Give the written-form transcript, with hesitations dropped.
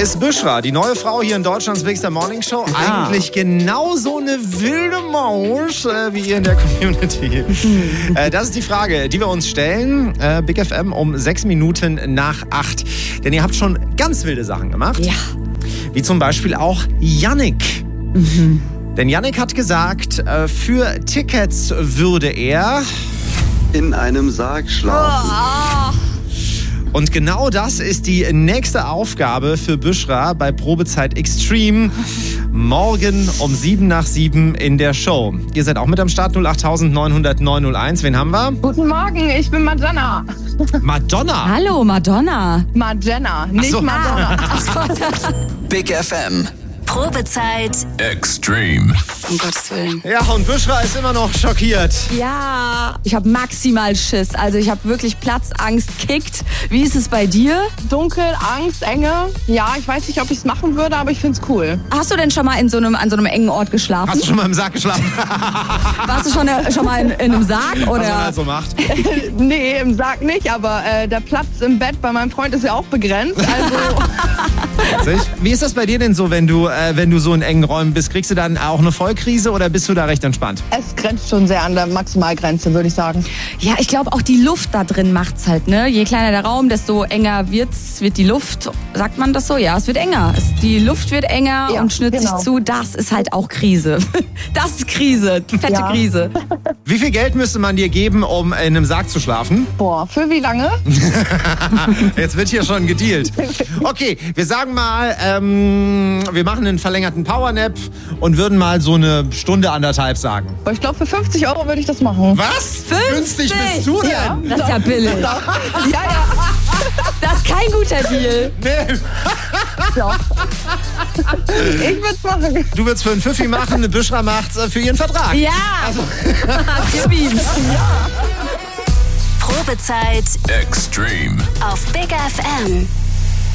ist Büschra, die neue Frau hier in Deutschlands Big Star Morning Show. Eigentlich genauso eine wilde Maus wie ihr in der Community. Das ist die Frage, die wir uns stellen. Big FM um 6 Minuten nach 8. Denn ihr habt schon ganz wilde Sachen gemacht. Ja. Wie zum Beispiel auch Yannick. Denn Yannick hat gesagt, für Tickets würde er in einem Sarg schlafen. Und genau das ist die nächste Aufgabe für Büschra bei Probezeit Extreme. Morgen um 7 nach 7 in der Show. Ihr seid auch mit am Start, 08900 901. Wen haben wir? Guten Morgen, ich bin Madonna. Madonna. Hallo, Madonna. Madonna, nicht so. Madonna. Big FM. Probezeit Extreme. Um Gottes Willen. Ja, und Büschra ist immer noch schockiert. Ja, ich habe maximal Schiss. Also ich habe wirklich Platzangst, kickt. Wie ist es bei dir? Dunkel, Angst, Enge. Ja, ich weiß nicht, ob ich es machen würde, aber ich find's cool. Hast du denn schon mal an so einem engen Ort geschlafen? Hast du schon mal im Sarg geschlafen? Warst du schon mal in einem Sarg? Was man Oder? halt so macht. Nee, im Sarg nicht, aber der Platz im Bett bei meinem Freund ist ja auch begrenzt. Also Wie ist das bei dir denn so, wenn du so in engen Räumen bist? Kriegst du dann auch eine Vollkrise oder bist du da recht entspannt? es grenzt schon sehr an der Maximalgrenze, würde ich sagen. Ja, ich glaube auch die Luft da drin macht's halt, ne? Je kleiner der Raum, desto enger wird die Luft. Sagt man das so? Ja, es wird enger. Die Luft wird enger Ja, und schnürt genau. sich zu. Das ist halt auch Krise. Das ist Krise. Fette Ja. Krise. Wie viel Geld müsste man dir geben, um in einem Sarg zu schlafen? Boah, für wie lange? Jetzt wird hier schon gedealt. Okay, wir sagen mal, wir machen einen verlängerten Powernap und würden mal so eine Stunde, anderthalb sagen. Aber ich glaube, für 50 € würde ich das machen. Was? 50? Günstig bist du denn? Ja. Das ist ja billig. Ja, ja, Das ist kein guter Deal. Nee. doch. Ich würde es machen. Du würdest für einen Pfiffi machen, eine Büschra macht's für ihren Vertrag. Ja. Gib ihm. Probezeit Extreme. auf Big FM.